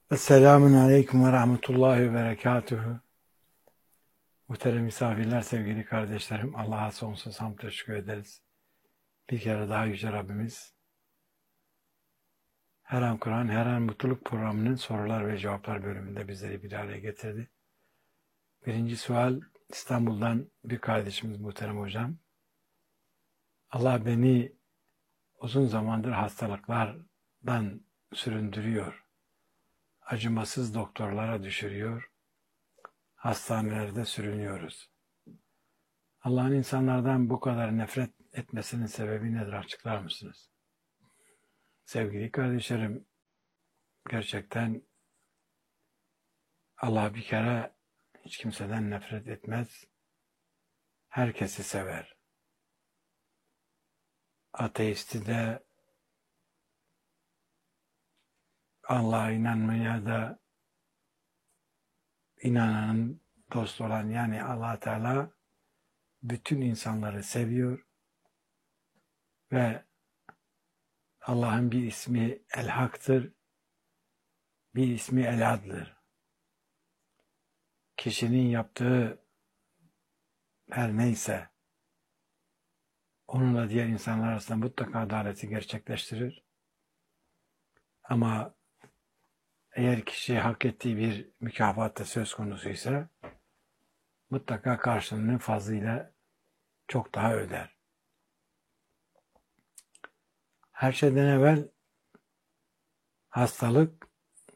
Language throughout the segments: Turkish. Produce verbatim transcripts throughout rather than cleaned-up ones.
Esselamun Aleyküm ve Rahmetullahi ve Berekatuhu. Muhterem misafirler, sevgili kardeşlerim, Allah'a sonsuz hamd teşekkür ederiz. Bir kere daha Yüce Rabbimiz, Her An Kur'an, Her An Mutluluk programının sorular ve cevaplar bölümünde bizleri bir araya getirdi. Birinci sual, İstanbul'dan bir kardeşimiz muhterem hocam. Allah beni uzun zamandır hastalıklardan süründürüyor. Acımasız doktorlara düşürüyor. Hastanelerde sürünüyoruz. Allah'ın insanlardan bu kadar nefret etmesinin sebebi nedir, açıklar mısınız? Sevgili kardeşlerim, gerçekten Allah bir kere hiç kimseden nefret etmez. Herkesi sever. Ateisti de, Allah'a inanmaya da inananın dost olan, yani Allah Teala bütün insanları seviyor ve Allah'ın bir ismi El-Hak'tır, bir ismi El-Adl'dır. Kişinin yaptığı her neyse onunla diğer insanlar arasında mutlaka adaleti gerçekleştirir. Ama eğer kişi hak ettiği bir mükafat da söz konusu ise mutlaka karşılığını fazlıyla çok daha öder. Her şeyden evvel hastalık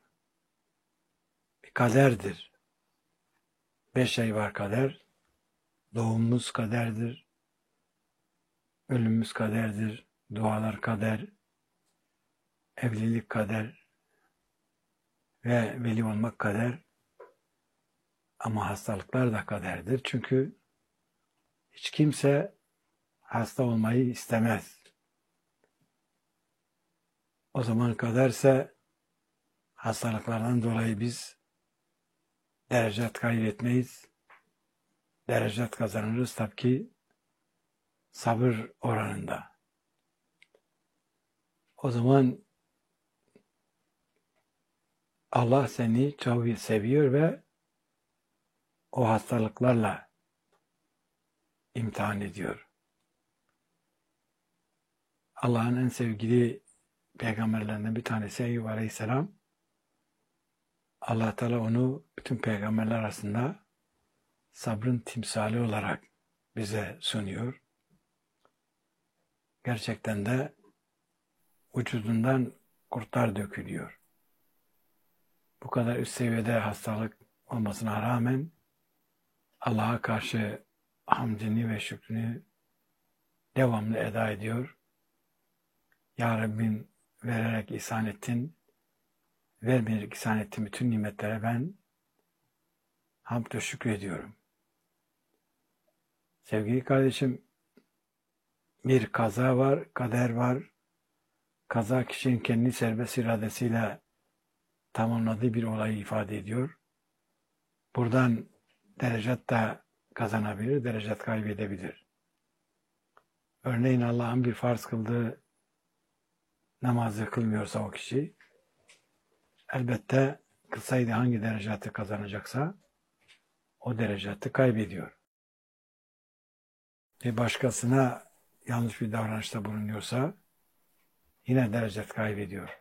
bir kaderdir. Beş şey var kader. Doğumumuz kaderdir. Ölümümüz kaderdir. Dualar kader. Evlilik kader. Ve veli olmak kader. Ama hastalıklar da kaderdir. Çünkü hiç kimse hasta olmayı istemez. O zaman kaderse hastalıklardan dolayı biz derecat kaybetmeyiz. Derecat kazanırız tabii ki sabır oranında. O zaman Allah seni çok seviyor ve o hastalıklarla imtihan ediyor. Allah'ın en sevgili peygamberlerinden bir tanesi Eyyub Aleyhisselam. Allah Teala onu bütün peygamberler arasında sabrın timsali olarak bize sunuyor. Gerçekten de vücudundan kurtlar dökülüyor. Bu kadar üst seviyede hastalık olmasına rağmen Allah'a karşı hamdini ve şükrünü devamlı eda ediyor. Ya Rabbim, vererek ihsan ettin, vermeyerek ihsan ettin bütün nimetlere ben hamd ve şükrediyorum. Sevgili kardeşim, bir kaza var, kader var. Kaza kişinin kendi serbest iradesiyle tamamladığı bir olayı ifade ediyor. Buradan derecat da kazanabilir, derecat kaybedebilir. Örneğin Allah'ın bir farz kıldığı namazı kılmıyorsa o kişi, elbette kılsaydı hangi derecatı kazanacaksa o derecatı kaybediyor. Bir başkasına yanlış bir davranışta bulunuyorsa yine derecat kaybediyor.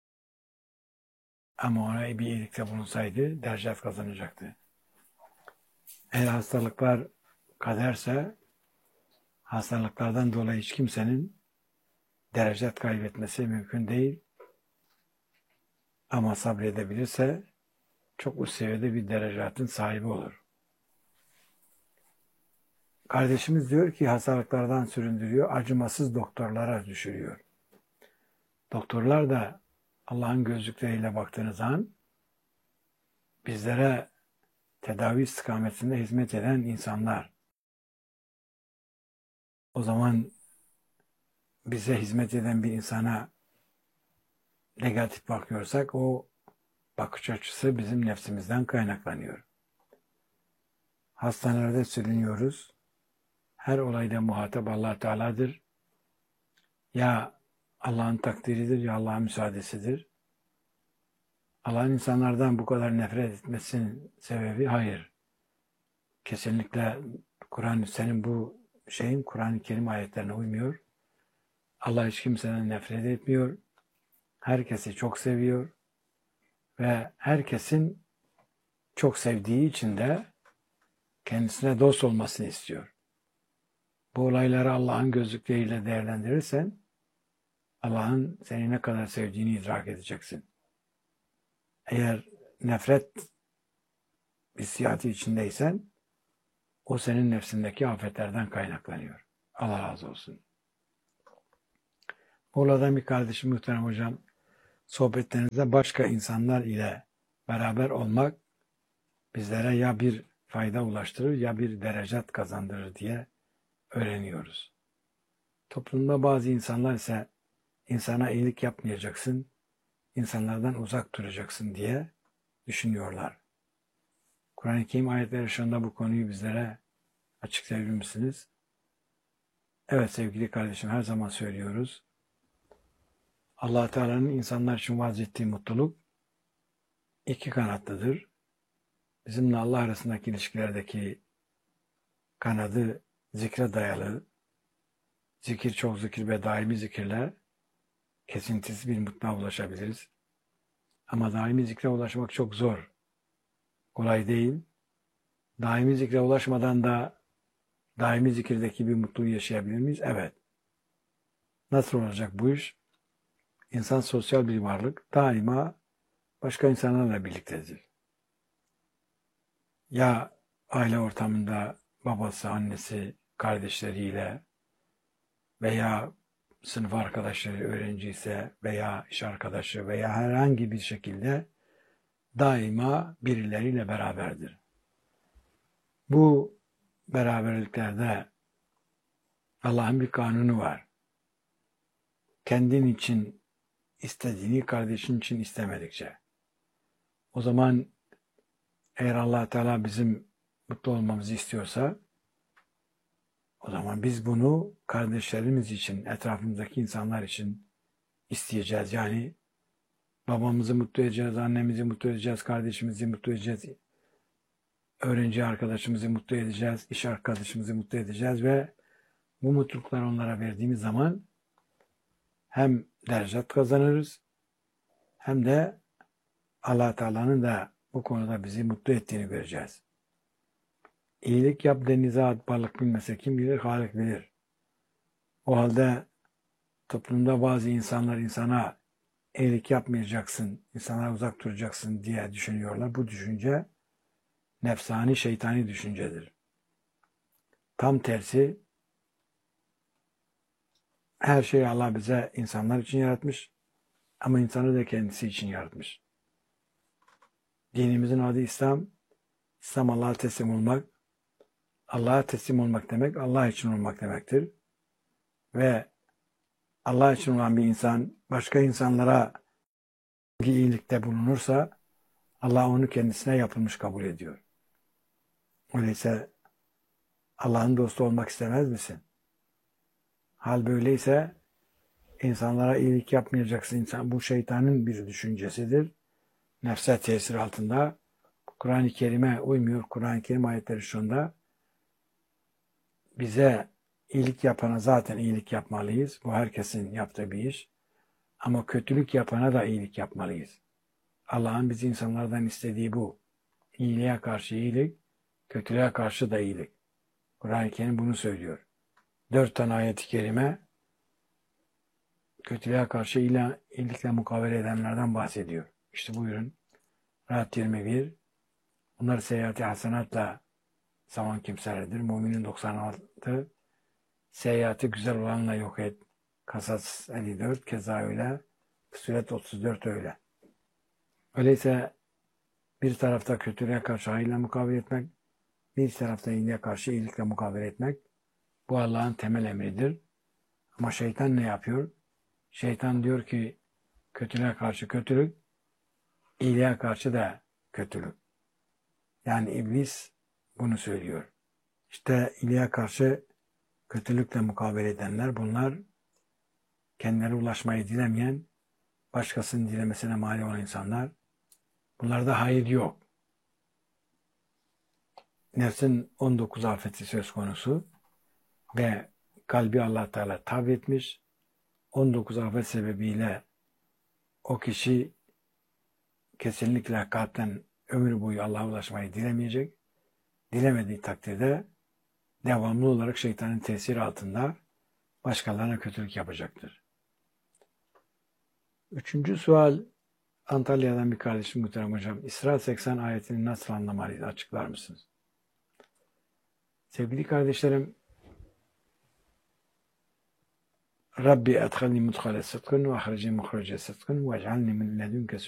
Ama ona bir iyilikte bulunsaydı derecat kazanacaktı. Eğer hastalıklar kaderse hastalıklardan dolayı hiç kimsenin derecat kaybetmesi mümkün değil. Ama sabredebilirse çok üst seviyede bir derecatın sahibi olur. Kardeşimiz diyor ki hastalıklardan süründürüyor, acımasız doktorlara düşürüyor. Doktorlar da Allah'ın gözlükleriyle baktığınız zaman bizlere tedavi istikametinde hizmet eden insanlar. O zaman bize hizmet eden bir insana negatif bakıyorsak o bakış açısı bizim nefsimizden kaynaklanıyor. Hastanelerde sürünüyoruz. Her olayda muhatap Allah Teala'dır. Ya Allah'ın takdiridir ya Allah'ın müsaadesidir. Allah'ın insanlardan bu kadar nefret etmesinin sebebi hayır. Kesinlikle Kur'an senin bu şeyin Kur'an-ı Kerim ayetlerine uymuyor. Allah hiç kimseden nefret etmiyor. Herkesi çok seviyor ve herkesin çok sevdiği için de kendisine dost olmasını istiyor. Bu olayları Allah'ın gözlükleriyle değerlendirirsen Allah'ın seni ne kadar sevdiğini idrak edeceksin. Eğer nefret hissiyatı içindeysen o senin nefsindeki afetlerden kaynaklanıyor. Allah razı olsun. Oradan bir kardeşim muhterem hocam, sohbetlerinizde başka insanlar ile beraber olmak bizlere ya bir fayda ulaştırır ya bir derecat kazandırır diye öğreniyoruz. Toplumda bazı insanlar ise insana iyilik yapmayacaksın, insanlardan uzak duracaksın diye düşünüyorlar. Kur'an-ı Kerim ayetleri ışığında bu konuyu bizlere açıklayabilir misiniz? Evet sevgili kardeşim, her zaman söylüyoruz. Allah Teala'nın insanlar için vaaz ettiği mutluluk iki kanatlıdır. Bizimle Allah arasındaki ilişkilerdeki kanadı zikre dayalı, zikir çok zikir ve daimi zikirle kesintisiz bir mutluluğa ulaşabiliriz. Ama daimi zikre ulaşmak çok zor. Kolay değil. Daimi zikre ulaşmadan da daimi zikirdeki bir mutluluğu yaşayabilir miyiz? Evet. Nasıl olacak bu iş? İnsan sosyal bir varlık. Daima başka insanlarla birliktedir. Ya aile ortamında babası, annesi, kardeşleriyle veya sınıf arkadaşları, öğrenci ise veya iş arkadaşı veya herhangi bir şekilde daima birileriyle beraberdir. Bu beraberliklerde Allah'ın bir kanunu var. Kendin için istediğini kardeşin için istemedikçe. O zaman eğer Allah Teala bizim mutlu olmamızı istiyorsa o zaman biz bunu kardeşlerimiz için, etrafımızdaki insanlar için isteyeceğiz. Yani babamızı mutlu edeceğiz, annemizi mutlu edeceğiz, kardeşimizi mutlu edeceğiz, öğrenci arkadaşımızı mutlu edeceğiz, iş arkadaşımızı mutlu edeceğiz ve bu mutlulukları onlara verdiğimiz zaman hem derecat kazanırız hem de Allah Teala'nın da bu konuda bizi mutlu ettiğini göreceğiz. İyilik yap denize at, balık bilmese kim bilir, Halik bilir. O halde toplumda bazı insanlar insana iyilik yapmayacaksın, insanlara uzak duracaksın diye düşünüyorlar. Bu düşünce nefsani, şeytani düşüncedir. Tam tersi, her şeyi Allah bize insanlar için yaratmış ama insanı da kendisi için yaratmış. Dinimizin adı İslam. İslam Allah'a teslim olmak. Allah'a teslim olmak demek Allah için olmak demektir. Ve Allah için olan bir insan başka insanlara bir iyilikte bulunursa Allah onu kendisine yapılmış kabul ediyor. Öyleyse Allah'ın dostu olmak istemez misin? Hal böyleyse insanlara iyilik yapmayacaksın. İnsan, bu şeytanın bir düşüncesidir. Nefse tesir altında. Kur'an-ı Kerim'e uymuyor. Kur'an-ı Kerim ayetleri şunda bize iyilik yapana zaten iyilik yapmalıyız. Bu herkesin yaptığı bir iş. Ama kötülük yapana da iyilik yapmalıyız. Allah'ın biz insanlardan istediği bu. İyiliğe karşı iyilik, kötülüğe karşı da iyilik. Kur'an-ı Kerim bunu söylüyor. Dört tane ayet-i kerime kötülüğe karşı iyilikle mukabele edenlerden bahsediyor. İşte buyurun. Rahat yirmi bir. Bunlar seyyati hasenatla savan kimselerdir. Müminin doksan altı. Seyyati güzel olanla yok et. Kasas elli dört. Keza öyle. Fussilet otuz dört öyle. Öyleyse bir tarafta kötülüğe karşı hayırla mukabele etmek, bir tarafta iyiliğe karşı iyilikle mukabele etmek, bu Allah'ın temel emridir. Ama şeytan ne yapıyor? Şeytan diyor ki kötülüğe karşı kötülük, iyiliğe karşı da kötülük. Yani iblis bunu söylüyor. İşte iyiliğe karşı kötülükle mukabele edenler bunlar kendileri ulaşmayı dilemeyen, başkasının dilemesine mani olan insanlar. Bunlarda hayır yok. Nefsin on dokuz afeti söz konusu ve kalbi Allah Teala tabi etmiş. on dokuz afet sebebiyle o kişi kesinlikle kalpten ömür boyu Allah'a ulaşmayı dilemeyecek. Dilemediği takdirde devamlı olarak şeytanın tesiri altında başkalarına kötülük yapacaktır. Üçüncü sual, Antalya'dan bir kardeşim muhterem hocam. İsra seksen ayetini nasıl anlamalıyız? Açıklar mısınız? Sevgili kardeşlerim, Rabbi edhalni mudhale sıdkın ve ahricni muhrece sıdkın ve ec'alni min ledünke